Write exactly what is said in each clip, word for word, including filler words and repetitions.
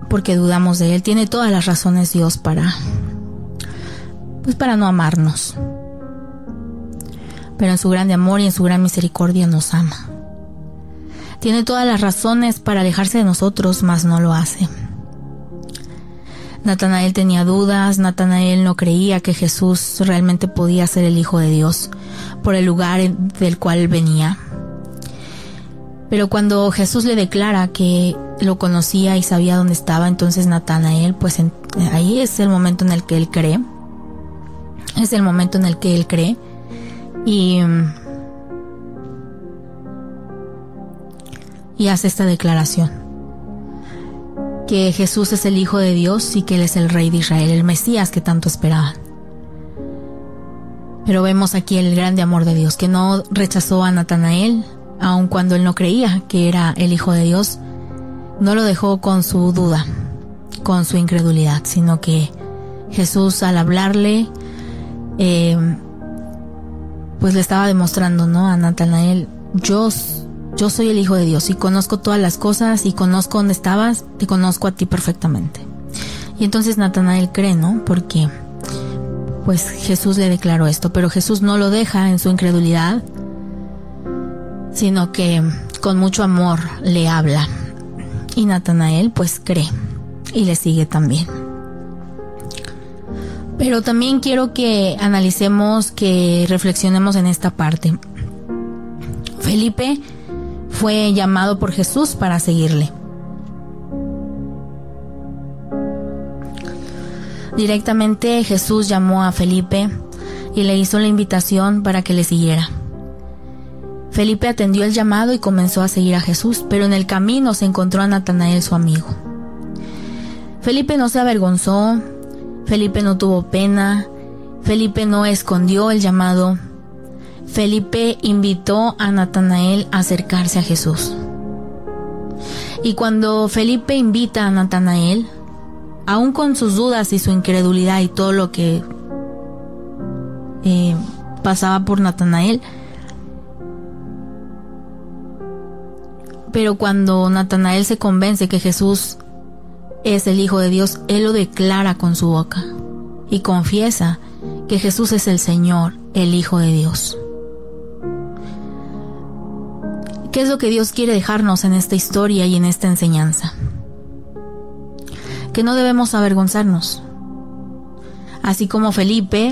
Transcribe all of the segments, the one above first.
porque dudamos de Él. Tiene todas las razones Dios para, pues para no amarnos. Pero en su grande amor y en su gran misericordia nos ama. Tiene todas las razones para alejarse de nosotros, mas no lo hace. Natanael tenía dudas. Natanael no creía que Jesús realmente podía ser el Hijo de Dios por el lugar del cual venía. Pero cuando Jesús le declara que lo conocía y sabía dónde estaba, entonces Natanael, pues en, ahí es el momento en el que él cree. Es el momento en el que él cree. Y, y hace esta declaración. Que Jesús es el Hijo de Dios y que Él es el Rey de Israel, el Mesías que tanto esperaban. Pero vemos aquí el grande amor de Dios, que no rechazó a Natanael, aun cuando él no creía que era el Hijo de Dios. No lo dejó con su duda, con su incredulidad, sino que Jesús, al hablarle, eh, pues le estaba demostrando, ¿no?, a Natanael: yo Yo soy el Hijo de Dios y conozco todas las cosas y conozco dónde estabas, te conozco a ti perfectamente. Y entonces Natanael cree, ¿no? Porque pues Jesús le declaró esto, pero Jesús no lo deja en su incredulidad, sino que con mucho amor le habla. Y Natanael pues cree y le sigue también. Pero también quiero que analicemos, que reflexionemos en esta parte. Felipe fue llamado por Jesús para seguirle. Directamente Jesús llamó a Felipe y le hizo la invitación para que le siguiera. Felipe atendió el llamado y comenzó a seguir a Jesús, pero en el camino se encontró a Natanael, su amigo. Felipe no se avergonzó, Felipe no tuvo pena, Felipe no escondió el llamado. Felipe invitó a Natanael a acercarse a Jesús. Y cuando Felipe invita a Natanael, aún con sus dudas y su incredulidad y todo lo que eh, pasaba por Natanael, pero cuando Natanael se convence que Jesús es el Hijo de Dios, él lo declara con su boca y confiesa que Jesús es el Señor, el Hijo de Dios. ¿Qué es lo que Dios quiere dejarnos en esta historia y en esta enseñanza? Que no debemos avergonzarnos. Así como Felipe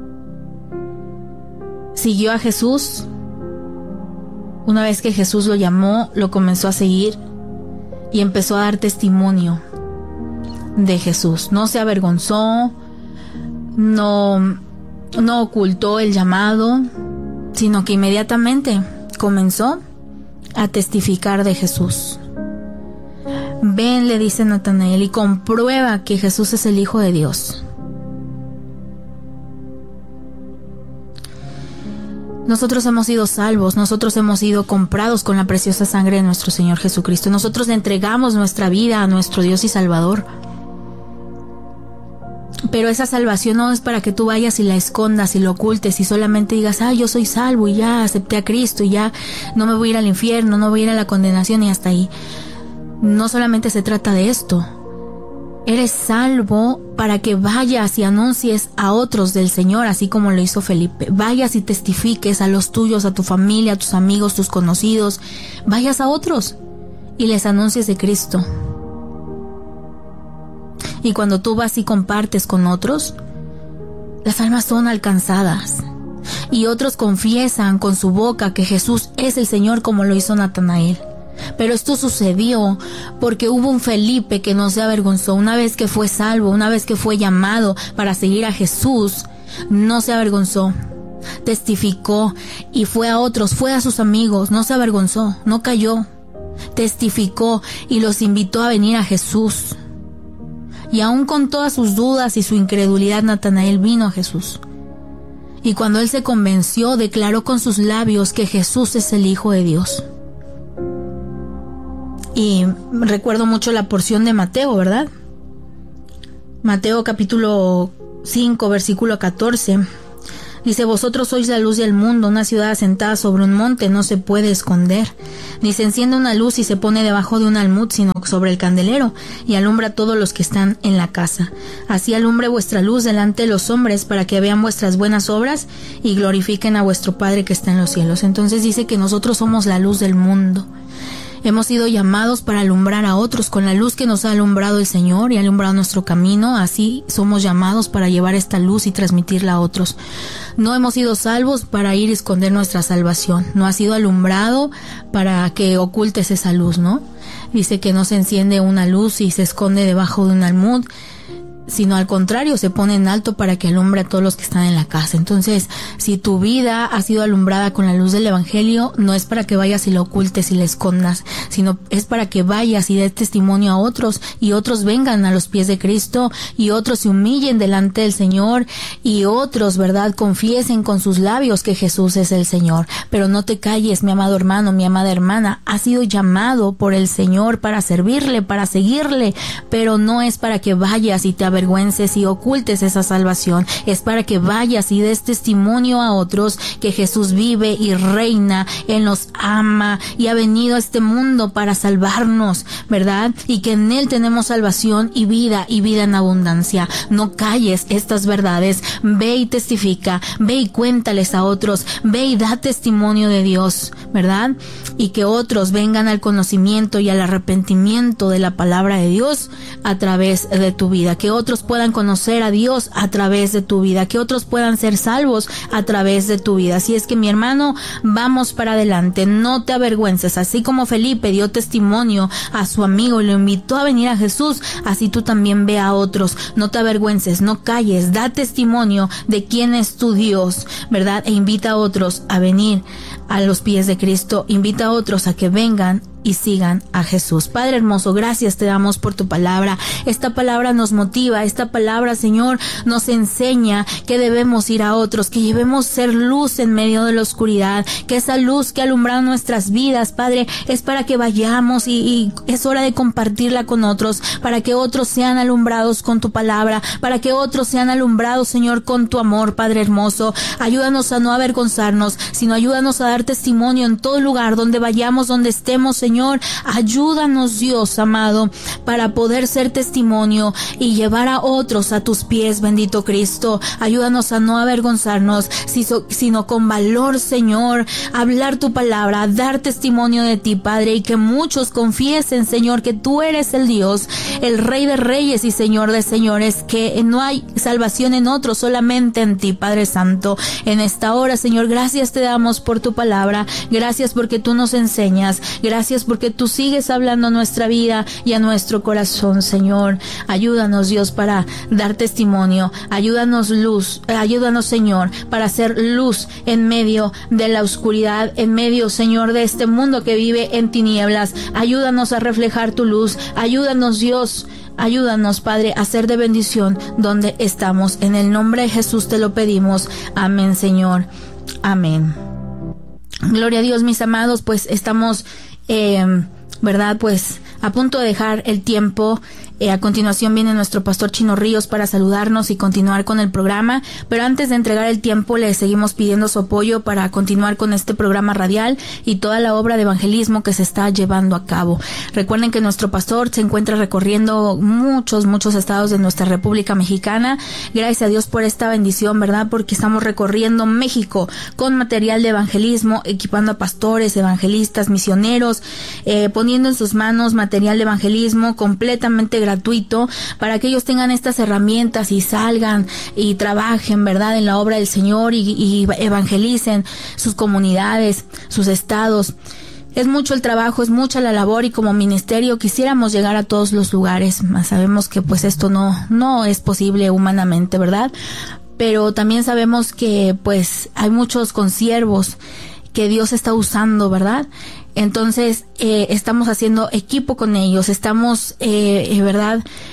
siguió a Jesús, una vez que Jesús lo llamó, lo comenzó a seguir y empezó a dar testimonio de Jesús. No se avergonzó, no, no ocultó el llamado, sino que inmediatamente comenzó a testificar de Jesús. Ven, le dice Natanael, y comprueba que Jesús es el Hijo de Dios. Nosotros hemos sido salvos, nosotros hemos sido comprados con la preciosa sangre de nuestro Señor Jesucristo. Nosotros le entregamos nuestra vida a nuestro Dios y Salvador. Pero esa salvación no es para que tú vayas y la escondas y lo ocultes y solamente digas: ah, yo soy salvo y ya acepté a Cristo y ya no me voy a ir al infierno, no voy a ir a la condenación y hasta ahí. No solamente se trata de esto. Eres salvo para que vayas y anuncies a otros del Señor, así como lo hizo Felipe. Vayas y testifiques a los tuyos, a tu familia, a tus amigos, tus conocidos. Vayas a otros y les anuncies de Cristo. Y cuando tú vas y compartes con otros, las almas son alcanzadas. Y otros confiesan con su boca que Jesús es el Señor, como lo hizo Natanael. Pero esto sucedió porque hubo un Felipe que no se avergonzó. Una vez que fue salvo, una vez que fue llamado para seguir a Jesús, no se avergonzó. Testificó y fue a otros, fue a sus amigos, no se avergonzó, no cayó. Testificó y los invitó a venir a Jesús. Y aún con todas sus dudas y su incredulidad, Natanael vino a Jesús. Y cuando él se convenció, declaró con sus labios que Jesús es el Hijo de Dios. Y recuerdo mucho la porción de Mateo, ¿verdad? Mateo capítulo cinco, versículo catorce. Dice, vosotros sois la luz del mundo, una ciudad asentada sobre un monte no se puede esconder. Ni se enciende una luz y se pone debajo de un almud, sino sobre el candelero, y alumbra a todos los que están en la casa. Así alumbre vuestra luz delante de los hombres, para que vean vuestras buenas obras y glorifiquen a vuestro Padre que está en los cielos. Entonces dice que nosotros somos la luz del mundo. Hemos sido llamados para alumbrar a otros con la luz que nos ha alumbrado el Señor y ha alumbrado nuestro camino. Así somos llamados para llevar esta luz y transmitirla a otros. No hemos sido salvos para ir y esconder nuestra salvación. No ha sido alumbrado para que ocultes esa luz, ¿no? Dice que no se enciende una luz y se esconde debajo de un almud, sino al contrario, se pone en alto para que alumbre a todos los que están en la casa. Entonces, si tu vida ha sido alumbrada con la luz del Evangelio, no es para que vayas y la ocultes y la escondas, sino es para que vayas y des testimonio a otros, y otros vengan a los pies de Cristo, y otros se humillen delante del Señor, y otros, ¿verdad?, confiesen con sus labios que Jesús es el Señor. Pero no te calles, mi amado hermano, mi amada hermana, has sido llamado por el Señor para servirle, para seguirle, pero no es para que vayas y te avergüences y ocultes esa salvación. Es para que vayas y des testimonio a otros que Jesús vive y reina, Él nos ama y ha venido a este mundo para salvarnos, ¿verdad? Y que en Él tenemos salvación y vida y vida en abundancia. No calles estas verdades, ve y testifica, ve y cuéntales a otros, ve y da testimonio de Dios, ¿verdad? Y que otros vengan al conocimiento y al arrepentimiento de la palabra de Dios a través de tu vida, que otros puedan conocer a Dios a través de tu vida, que otros puedan ser salvos a través de tu vida. Así es que, mi hermano, vamos para adelante, no te avergüences. Así como Felipe dio testimonio a su amigo y lo invitó a venir a Jesús, así tú también ve a otros. No te avergüences, no calles, da testimonio de quién es tu Dios, ¿verdad? E invita a otros a venir a los pies de Cristo, invita a otros a que vengan y sigan a Jesús. Padre hermoso, gracias te damos por tu palabra. Esta palabra nos motiva, esta palabra, Señor, nos enseña que debemos ir a otros, que debemos ser luz en medio de la oscuridad, que esa luz que ha alumbrado nuestras vidas, Padre, es para que vayamos y, y es hora de compartirla con otros, para que otros sean alumbrados con tu palabra, para que otros sean alumbrados, Señor, con tu amor, Padre hermoso. Ayúdanos a no avergonzarnos, sino ayúdanos a dar testimonio en todo lugar, donde vayamos, donde estemos, Señor. Señor, ayúdanos, Dios amado, para poder ser testimonio y llevar a otros a tus pies, bendito Cristo. Ayúdanos a no avergonzarnos, sino con valor, Señor, hablar tu palabra, dar testimonio de ti, Padre, y que muchos confiesen, Señor, que tú eres el Dios, el Rey de Reyes y Señor de Señores, que no hay salvación en otro, solamente en ti, Padre Santo. En esta hora, Señor, gracias te damos por tu palabra, gracias porque tú nos enseñas, gracias porque tú sigues hablando a nuestra vida y a nuestro corazón, Señor. Ayúdanos, Dios, para dar testimonio. Ayúdanos, luz. Eh, ayúdanos, Señor, para hacer luz en medio de la oscuridad, en medio, Señor, de este mundo que vive en tinieblas. Ayúdanos a reflejar tu luz. Ayúdanos, Dios. Ayúdanos, Padre, a ser de bendición donde estamos. En el nombre de Jesús te lo pedimos. Amén, Señor. Amén. Gloria a Dios, mis amados, pues estamos Eh, ¿verdad? Pues a punto de dejar el tiempo. Eh, a continuación viene nuestro pastor Chino Ríos para saludarnos y continuar con el programa, pero antes de entregar el tiempo le seguimos pidiendo su apoyo para continuar con este programa radial y toda la obra de evangelismo que se está llevando a cabo. Recuerden que nuestro pastor se encuentra recorriendo muchos, muchos estados de nuestra República Mexicana. Gracias a Dios por esta bendición, ¿verdad? Porque estamos recorriendo México con material de evangelismo, equipando a pastores, evangelistas, misioneros, eh, poniendo en sus manos material de evangelismo completamente gratuito para que ellos tengan estas herramientas y salgan y trabajen, ¿verdad?, en la obra del Señor y, y evangelicen sus comunidades, sus estados. Es mucho el trabajo, es mucha la labor y como ministerio quisiéramos llegar a todos los lugares. Sabemos que pues esto no, no es posible humanamente, ¿verdad? Pero también sabemos que pues hay muchos consiervos que Dios está usando, ¿verdad? Entonces, eh, estamos haciendo equipo con ellos, estamos, eh, eh, ¿verdad?,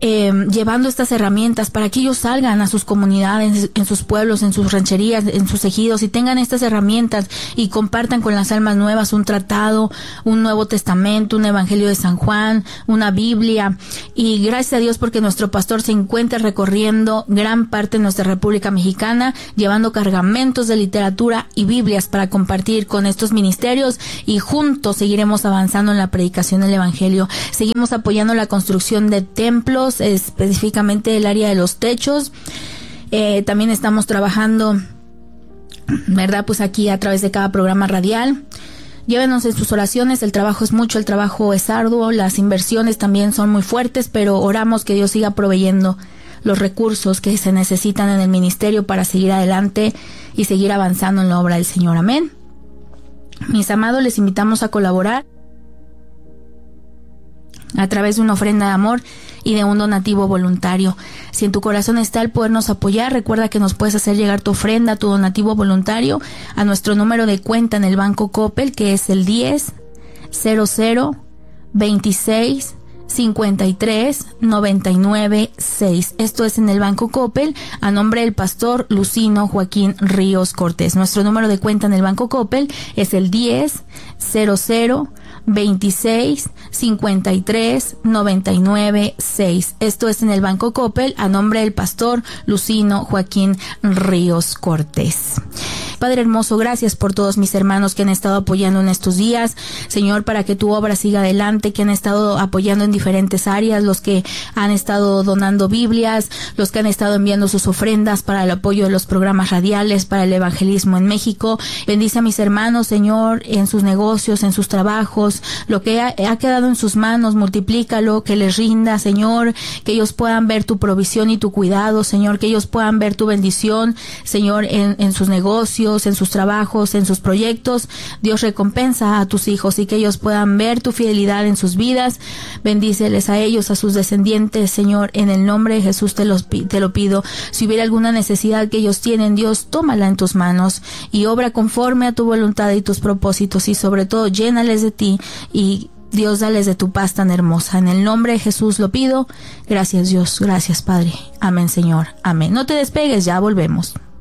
eh, llevando estas herramientas para que ellos salgan a sus comunidades, en sus pueblos, en sus rancherías, en sus ejidos y tengan estas herramientas y compartan con las almas nuevas un tratado, un Nuevo Testamento, un Evangelio de San Juan, una Biblia. Y gracias a Dios porque nuestro pastor se encuentra recorriendo gran parte de nuestra República Mexicana, llevando cargamentos de literatura y Biblias para compartir con estos ministerios, y juntos seguiremos avanzando en la predicación del Evangelio. Seguimos apoyando la construcción de templos, específicamente el área de los techos. Eh, también estamos trabajando, ¿verdad? Pues aquí a través de cada programa radial. Llévenos en sus oraciones, el trabajo es mucho, el trabajo es arduo, las inversiones también son muy fuertes, pero oramos que Dios siga proveyendo los recursos que se necesitan en el ministerio para seguir adelante y seguir avanzando en la obra del Señor. Amén. Mis amados, les invitamos a colaborar a través de una ofrenda de amor y de un donativo voluntario. Si en tu corazón está el podernos apoyar, recuerda que nos puedes hacer llegar tu ofrenda, tu donativo voluntario a nuestro número de cuenta en el Banco Coppel, que es el diez cero cero veintiséis cincuenta y tres noventa y nueve seis. Esto es en el Banco Coppel, a nombre del pastor Lucino Joaquín Ríos Cortés. Nuestro número de cuenta en el Banco Coppel es el diez cero cero veintiséis cincuenta y tres noventa y nueve seis. Esto es en el Banco Coppel, a nombre del pastor Lucino Joaquín Ríos Cortés. Padre hermoso, gracias por todos mis hermanos que han estado apoyando en estos días, Señor, para que tu obra siga adelante, que han estado apoyando en diferentes áreas, los que han estado donando Biblias, los que han estado enviando sus ofrendas para el apoyo de los programas radiales, para el evangelismo en México. Bendice a mis hermanos, Señor, en sus negocios, en sus trabajos, lo que ha, ha quedado en sus manos, multiplícalo, que les rinda, Señor, que ellos puedan ver tu provisión y tu cuidado, Señor, que ellos puedan ver tu bendición, Señor, en, en sus negocios, en sus trabajos, en sus proyectos. Dios, recompensa a tus hijos y que ellos puedan ver tu fidelidad en sus vidas. Bendíceles a ellos, a sus descendientes, Señor, en el nombre de Jesús te, los, te lo pido. Si hubiera alguna necesidad que ellos tienen, Dios, tómala en tus manos y obra conforme a tu voluntad y tus propósitos, y sobre todo llénales de ti y Dios, dales de tu paz tan hermosa. En el nombre de Jesús lo pido. Gracias, Dios. Gracias, Padre. Amén, Señor. Amén. No te despegues, ya volvemos.